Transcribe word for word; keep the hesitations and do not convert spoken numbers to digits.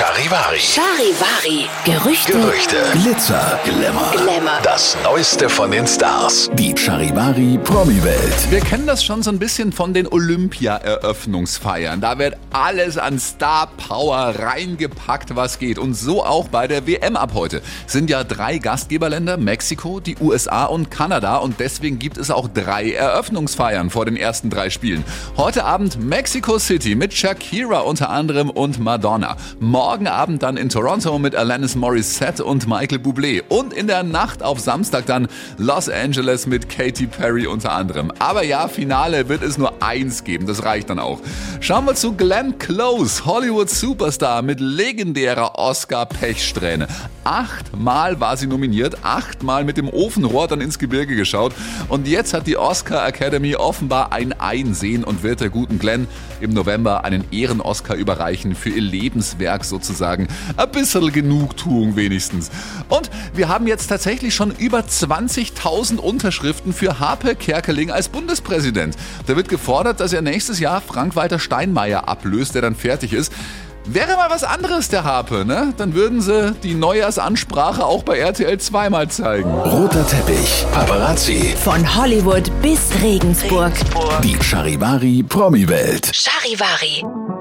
Charivari. Charivari. Gerüchte. Gerüchte. Glitzer, Glamour. Glamour. Das Neueste von den Stars. Die Charivari Promi-Welt. Wir kennen das schon so ein bisschen von den Olympia-Eröffnungsfeiern. Da wird alles an Star-Power reingepackt, was geht. Und so auch bei der W M ab heute. Es sind ja drei Gastgeberländer, Mexiko, die U S A und Kanada. Und deswegen gibt es auch drei Eröffnungsfeiern vor den ersten drei Spielen. Heute Abend Mexico City mit Shakira unter anderem und Madonna. Morgen Abend dann in Toronto mit Alanis Morissette und Michael Bublé. Und in der Nacht auf Samstag dann Los Angeles mit Katy Perry unter anderem. Aber ja, Finale wird es nur eins geben, das reicht dann auch. Schauen wir zu Glenn Close, Hollywood-Superstar mit legendärer Oscar-Pechsträhne. Achtmal war sie nominiert, achtmal mit dem Ofenrohr dann ins Gebirge geschaut. Und jetzt hat die Oscar Academy offenbar ein Einsehen und wird der guten Glenn im November einen Ehren-Oscar überreichen für ihr Lebenswerk sozusagen. Ein bisschen Genugtuung wenigstens. Und wir haben jetzt tatsächlich schon über zwanzigtausend Unterschriften für Harpe Kerkeling als Bundespräsident. Da wird gefordert, dass er nächstes Jahr Frank-Walter Steinmeier ablöst, der dann fertig ist. Wäre mal was anderes, der Harpe, ne? Dann würden sie die Neujahrsansprache auch bei R T L zweimal zeigen. Roter Teppich, Paparazzi. Von Hollywood bis Regensburg. Die Charivari Promi-Welt. Charivari.